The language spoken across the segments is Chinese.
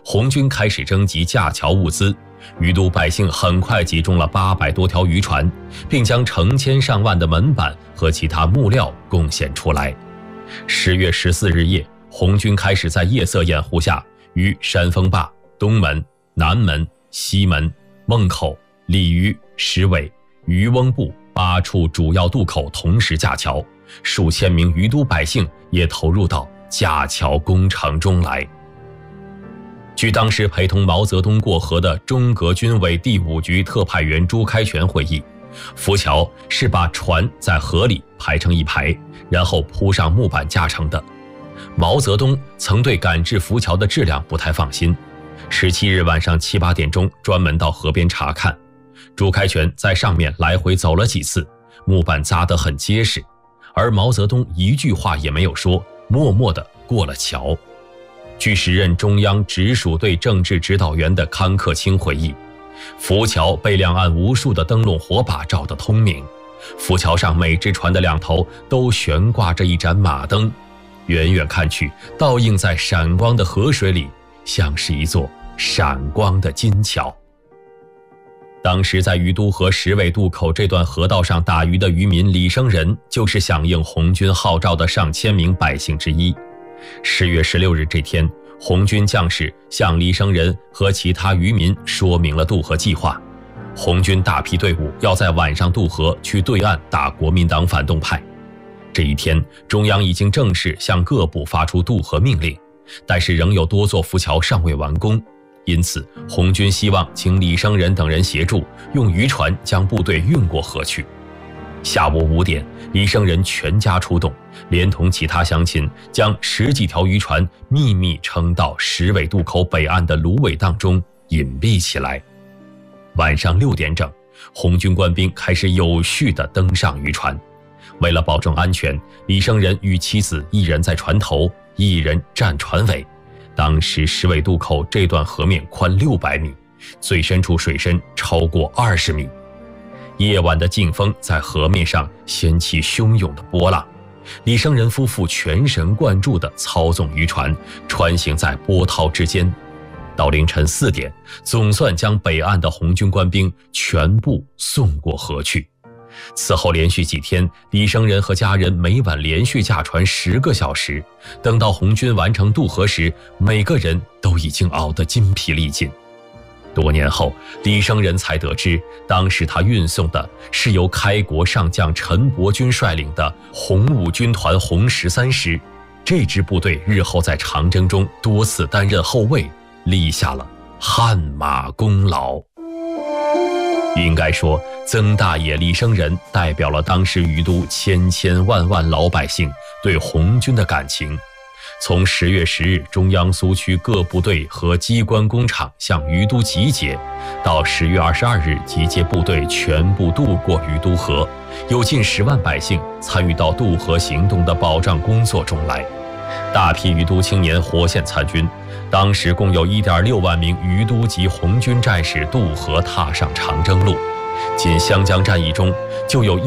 红军开始征集架桥物资，于都百姓很快集中了800多条渔船，并将成千上万的门板和其他木料贡献出来。10月14日夜，红军开始在夜色掩护下，于山峰坝、东门、南门、西门、孟口、鲤鱼、石尾、渔翁埠8处主要渡口同时架桥，数千名于都百姓也投入到架桥工程中来。据当时陪同毛泽东过河的中革军委第5局特派员朱开全回忆，浮桥是把船在河里排成一排，然后铺上木板架成的。毛泽东曾对赶制浮桥的质量不太放心，17日晚上7、8点钟专门到河边查看。朱开全在上面来回走了几次，木板扎得很结实，而毛泽东一句话也没有说，默默地过了桥。据时任中央直属队政治指导员的康克清回忆，浮桥被两岸无数的灯笼火把照得通明，浮桥上每只船的两头都悬挂着一盏马灯，远远看去，倒映在闪光的河水里，像是一座闪光的金桥。当时在于都河石尾渡口这段河道上打鱼的渔民李生仁，就是响应红军号召的上千名百姓之一。10月16日这天，红军将士向李生仁和其他渔民说明了渡河计划。红军大批队伍要在晚上渡河去对岸打国民党反动派。这一天，中央已经正式向各部发出渡河命令，但是仍有多座浮桥尚未完工，因此红军希望请李生仁等人协助，用渔船将部队运过河去。下午5点，李生仁全家出动，连同其他乡亲，将10几条渔船秘密撑到石尾渡口北岸的芦苇荡中隐蔽起来。晚上6点整，红军官兵开始有序地登上渔船。为了保证安全，李生仁与妻子一人在船头，一人站船尾。当时石尾渡口这段河面宽600米，最深处水深超过20米。夜晚的劲风在河面上掀起汹涌的波浪，李生仁夫妇全神贯注地操纵渔船，穿行在波涛之间。到凌晨4点，总算将北岸的红军官兵全部送过河去。此后连续几天，李生仁和家人每晚连续驾船10个小时，等到红军完成渡河时，每个人都已经熬得筋疲力尽。多年后，李生仁才得知，当时他运送的是由开国上将陈伯钧率领的红五军团红13师，这支部队日后在长征中多次担任后卫，立下了汗马功劳。应该说，曾大爷李生仁代表了当时于都千千万万老百姓对红军的感情。从10月10日中央苏区各部队和机关工厂向于都集结，到10月22日集结部队全部渡过于都河，有近10万百姓参与到渡河行动的保障工作中来。大批于都青年活现参军，当时共有1.6万名于都籍红军战士渡河踏上长征路。仅湘江战役中，就有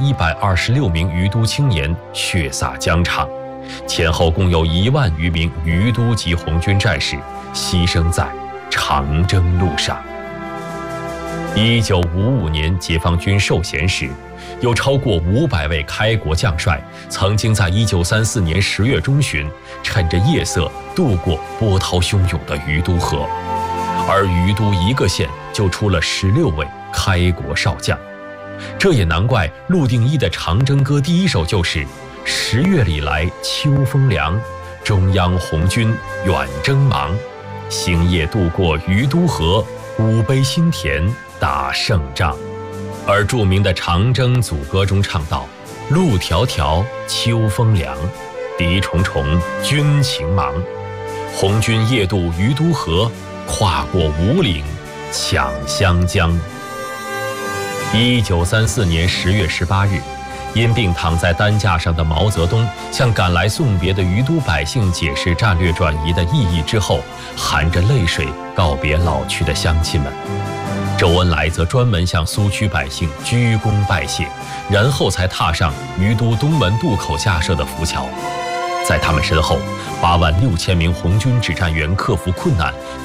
1126名于都青年血洒疆场，前后共有1万余名于都籍红军战士牺牲在长征路上。1955年解放军授衔时，有超过500位开国将帅曾经在1934年10月中旬趁着夜色渡过波涛汹涌的于都河，而于都一个县就出了16位开国少将。这也难怪陆定一的长征歌第一首就是10月里来秋风凉，中央红军远征忙，星夜渡过于都河，五碑新田打胜仗。而著名的长征组歌中唱道：路迢迢秋风凉，敌重重军情忙，红军夜渡于都河，跨过五岭抢湘江。1934年10月18日，因病躺在担架上的毛泽东向赶来送别的于都百姓解释战略转移的意义之后，含着泪水告别老去的乡亲们。周恩来则专门向苏区百姓鞠躬拜谢，然后才踏上于都东门渡口架设的浮桥。在他们身后，8万6千名红军指战员克服困难，